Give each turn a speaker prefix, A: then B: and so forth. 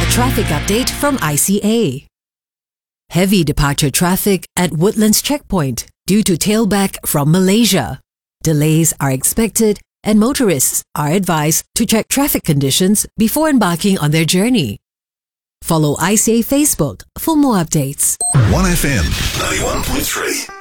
A: Traffic update from ICA. Heavy departure traffic at Woodlands Checkpoint due to tailback from Malaysia. Delays are expected and motorists are advised to check traffic conditions before embarking on their journey. Follow ICA Facebook for more updates.
B: 1FM 91.3